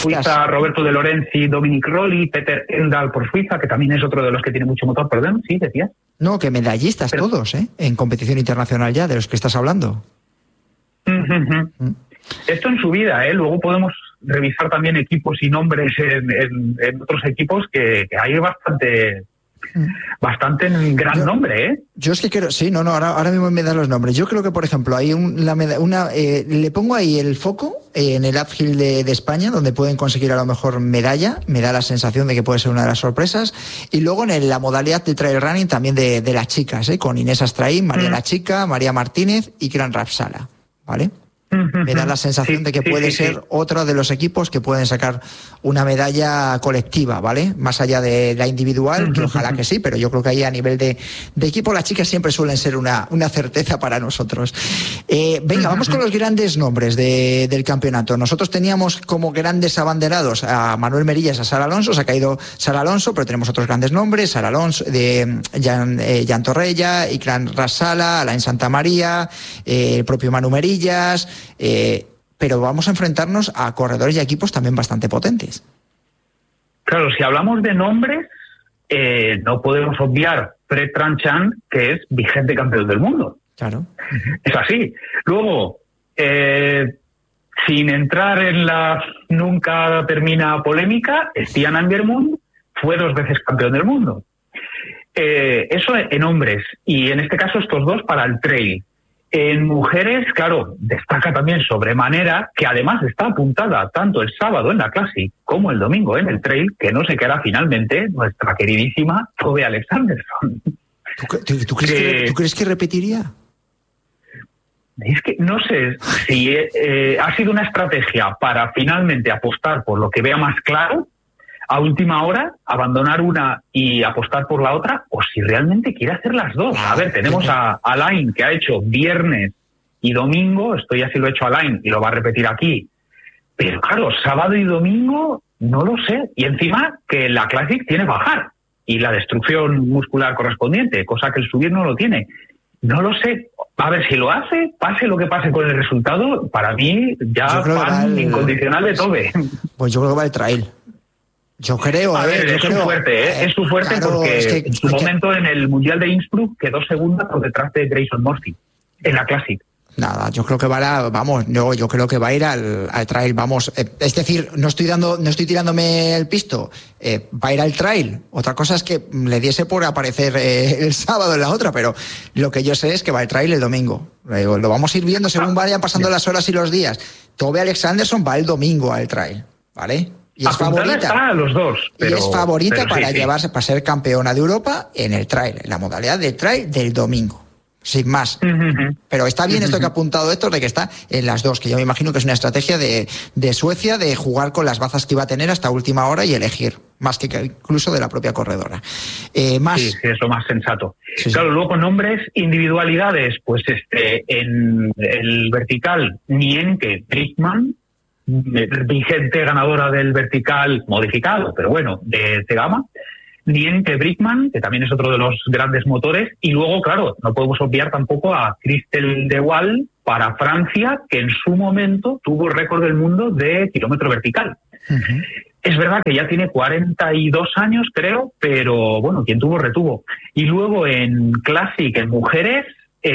Suiza, Roberto De Lorenzi, Dominic Rolli, Peter Endal por Suiza, que también es otro de los que tiene mucho motor. Perdón, ¿sí decías? No, que medallistas todos, en competición internacional ya, de los que estás hablando. Esto en su vida, luego podemos revisar también equipos y nombres en otros equipos que hay bastante gran nombre, Yo es que quiero, ahora mismo me dan los nombres. Yo creo que, por ejemplo, hay le pongo ahí el foco en el uphill de España, donde pueden conseguir a lo mejor medalla. Me da la sensación de que puede ser una de las sorpresas. Y luego en la modalidad de trail running también de las chicas, con Inés Astraín, María La Chica, María Martínez y Gran Rapsala, ¿vale? Me da la sensación de que puede ser otro de los equipos que pueden sacar una medalla colectiva, ¿vale? Más allá de la individual, que ojalá que sí, pero yo creo que ahí a nivel de equipo las chicas siempre suelen ser una certeza para nosotros. Venga, vamos con los grandes nombres del campeonato. Nosotros teníamos como grandes abanderados a Manuel Merillas, a Sara Alonso, se ha caído Sara Alonso, pero tenemos otros grandes nombres, Sara Alonso, de Jan Torrella, Ikran Rasala, Alain Santamaría, el propio Manu Merillas. Pero vamos a enfrentarnos a corredores y equipos también bastante potentes. Claro, si hablamos de nombres, no podemos obviar Fred Tranchant, que es vigente campeón del mundo. Claro. Es así. Luego, sin entrar en la nunca termina polémica, Stian Angermund fue 2 veces campeón del mundo. Eso en hombres, y en este caso estos dos para el trail. En mujeres, claro, destaca también sobremanera, que además está apuntada tanto el sábado en la Classic como el domingo en el Trail, que no se quedará finalmente nuestra queridísima Tove Alexandersson. ¿Tú crees que repetiría? Es que no sé si ha sido una estrategia para finalmente apostar por lo que vea más claro, a última hora, abandonar una y apostar por la otra, o si realmente quiere hacer las dos. A ver, tenemos a Alain, que ha hecho viernes y domingo, esto ya sí lo ha hecho Alain y lo va a repetir aquí, pero claro, sábado y domingo, no lo sé. Y encima que la Classic tiene bajar y la destrucción muscular correspondiente, cosa que el subir no lo tiene. No lo sé. A ver, si lo hace, pase lo que pase con el resultado, para mí ya fan incondicional de Tove. Pues yo creo que va el trail. Yo creo, es su fuerte, claro, porque en su momento en el Mundial de Innsbruck quedó segunda por detrás de Grayson Murphy en la Classic. Nada, yo creo que yo creo que va a ir al trail, vamos, es decir, no estoy tirándome el pisto, va a ir al trail. Otra cosa es que le diese por aparecer el sábado en la otra, pero lo que yo sé es que va al trail el domingo. Lo vamos a ir viendo según vayan pasando las horas y los días. Tove Alexandersson va el domingo al trail, ¿vale? Y es favorita a los dos, pero, y es favorita para llevarse, para ser campeona de Europa en el trail, en la modalidad del trail del domingo, sin más. Pero está bien esto que ha apuntado Héctor, de que está en las dos, que yo me imagino que es una estrategia de Suecia, de jugar con las bazas que iba a tener hasta última hora y elegir, más que incluso de la propia corredora. Sí, es lo más sensato. Sí. Claro, luego nombres, individualidades, pues en el vertical, Nienke Brickman, vigente ganadora del vertical modificado, pero bueno, de Tegama, Nienke Brickman, que también es otro de los grandes motores, y luego, claro, no podemos obviar tampoco a Christelle de Waal para Francia, que en su momento tuvo el récord del mundo de kilómetro vertical. Es verdad que ya tiene 42 años, creo, pero bueno, quien tuvo, retuvo. Y luego en Classic, en mujeres,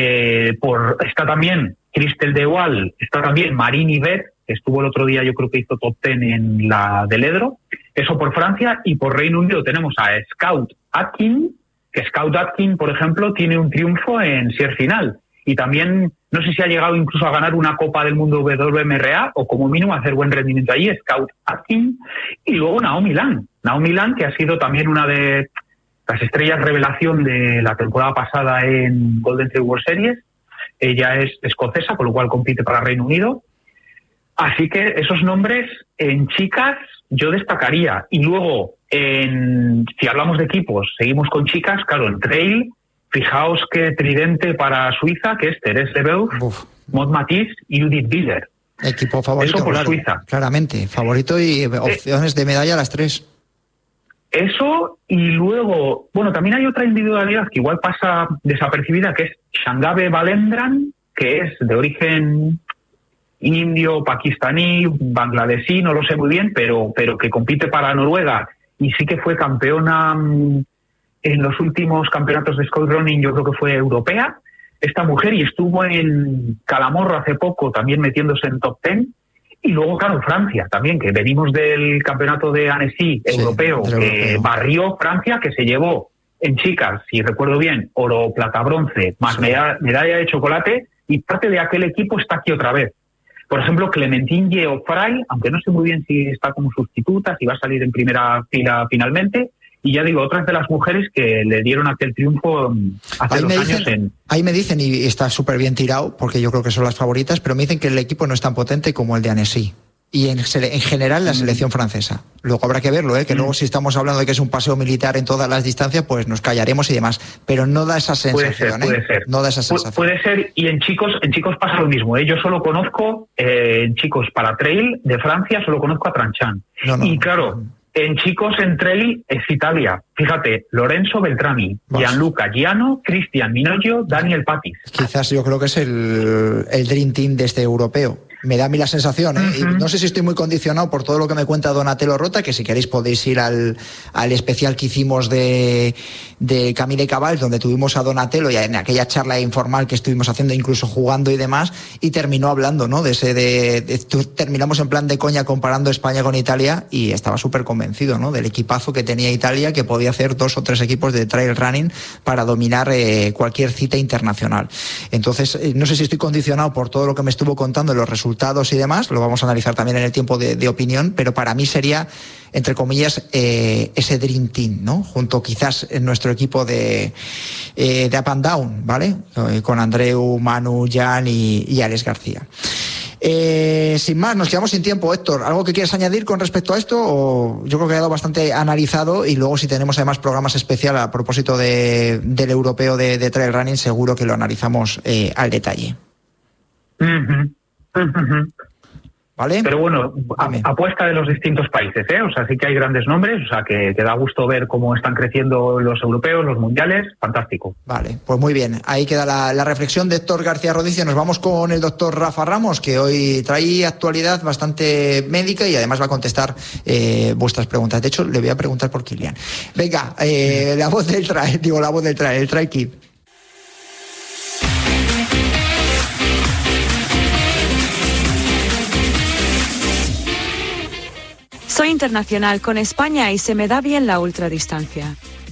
está también Christelle de Waal, está también Marine Yvet, que estuvo el otro día, yo creo que hizo top 10 en la del Edro, eso por Francia, y por Reino Unido tenemos a Scout Atkin, que Scout Atkin, por ejemplo, tiene un triunfo en Sierre Final, y también, no sé si ha llegado incluso a ganar una Copa del Mundo WMRA, o como mínimo hacer buen rendimiento allí, Scout Atkin, y luego Naomi Lang, que ha sido también una de las estrellas revelación de la temporada pasada en Golden Trail World Series. Ella es escocesa, con lo cual compite para Reino Unido. Así que esos nombres en chicas yo destacaría. Y luego, si hablamos de equipos, seguimos con chicas, claro, en trail, fijaos qué tridente para Suiza, que es Therese Lebeuf, Maud Matisse y Judith Wieler. Equipo favorito, eso por Suiza. Claramente, favorito y opciones de medalla a las tres. Eso, y luego, bueno, también hay otra individualidad que igual pasa desapercibida, que es Shangabe Valendran, que es de origen indio, pakistaní, bangladesí, no lo sé muy bien, pero que compite para Noruega y sí que fue campeona en los últimos campeonatos de Scott Running, yo creo que fue europea, esta mujer, y estuvo en Calamorro hace poco también metiéndose en top 10. Y luego, claro, Francia también, que venimos del campeonato de Annecy europeo, que barrió Francia, que se llevó en chicas, si recuerdo bien, oro, plata, bronce, más medalla de chocolate, y parte de aquel equipo está aquí otra vez. Por ejemplo, Clementine Geoffray, aunque no sé muy bien si está como sustituta, si va a salir en primera fila finalmente, y ya digo, otras de las mujeres que le dieron aquel triunfo hace 2 años Ahí me dicen, y está súper bien tirado, porque yo creo que son las favoritas, pero me dicen que el equipo no es tan potente como el de Annecy. Y en general la selección francesa. Luego habrá que verlo, que luego si estamos hablando de que es un paseo militar en todas las distancias, pues nos callaremos y demás. Pero no da esa sensación. Puede ser. No da esa sensación. Puede ser, y en chicos pasa lo mismo. Yo solo conozco, en chicos para trail de Francia, solo conozco a Tranchan. Claro, en chicos en trail es Italia. Fíjate, Lorenzo Beltrami, Gianluca Giano, Cristian Minoglio, Daniel Patis. Quizás yo creo que es el Dream Team de este europeo. Me da a mí la sensación, y no sé si estoy muy condicionado por todo lo que me cuenta Donatello Rota, que si queréis podéis ir al especial que hicimos de Camille Cabal, donde tuvimos a Donatello, y en aquella charla informal que estuvimos haciendo, incluso jugando y demás, y terminó hablando, ¿no? Terminamos en plan de coña comparando España con Italia, y estaba súper convencido, ¿no? Del equipazo que tenía Italia, que podía hacer 2 o 3 equipos de trail running para dominar cualquier cita internacional. Entonces, no sé si estoy condicionado por todo lo que me estuvo contando en los resultados y demás, lo vamos a analizar también en el tiempo de opinión, pero para mí sería, entre comillas, ese Dream Team, ¿no? Junto quizás en nuestro equipo de Up and Down, ¿vale? Con Andreu, Manu, Jan y Alex García. Sin más, nos quedamos sin tiempo, Héctor. ¿Algo que quieras añadir con respecto a esto? O yo creo que ha quedado bastante analizado, y luego si tenemos además programas especiales a propósito del europeo de trail running, seguro que lo analizamos al detalle. ¿Vale? Pero bueno, apuesta de los distintos países, o sea, sí que hay grandes nombres, o sea, que da gusto ver cómo están creciendo los europeos, los mundiales, fantástico. Vale, pues muy bien, ahí queda la reflexión de Héctor García Rodicio. Nos vamos con el doctor Rafa Ramos, que hoy trae actualidad bastante médica y además va a contestar vuestras preguntas. De hecho, le voy a preguntar por Kilian. Venga, la voz del trail, el Trail Kid. Soy internacional con España y se me da bien la ultradistancia.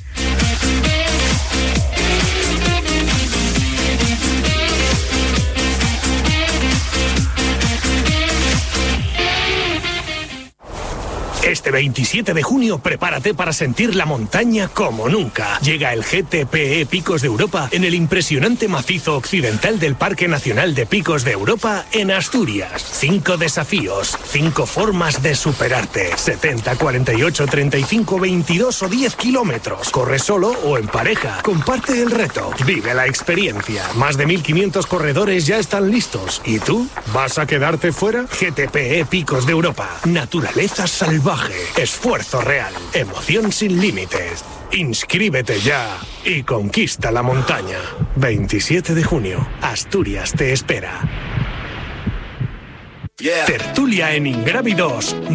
Este 27 de junio prepárate para sentir la montaña como nunca. Llega el GTPE Picos de Europa en el impresionante macizo occidental del Parque Nacional de Picos de Europa en Asturias. 5 desafíos, 5 formas de superarte. 70, 48, 35, 22 o 10 kilómetros. Corre solo o en pareja. Comparte el reto. Vive la experiencia. Más de 1.500 corredores ya están listos. ¿Y tú? ¿Vas a quedarte fuera? GTPE Picos de Europa. Naturaleza salvaje. Esfuerzo real. Emoción sin límites. Inscríbete ya y conquista la montaña. 27 de junio. Asturias te espera. Tertulia en Ingrávidos.